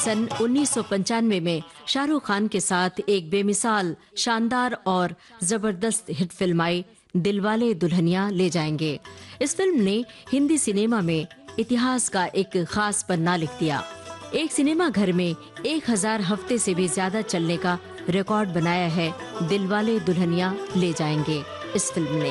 सन 1995 में शाहरुख खान के साथ एक बेमिसाल, शानदार और जबरदस्त हिट फिल्म आई दिलवाले दुल्हनिया ले जाएंगे। इस फिल्म ने हिंदी सिनेमा में इतिहास का एक खास पन्ना लिख दिया। एक सिनेमा घर में 1000 हफ्ते से भी ज्यादा चलने का रिकॉर्ड बनाया है दिलवाले दुल्हनिया ले जाएंगे इस फिल्म ने।